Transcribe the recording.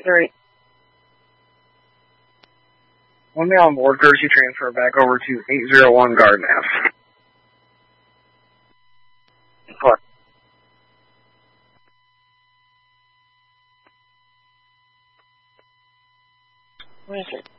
3. One male on board, courtesy transfer back over to 801 Garden F. What? What is it?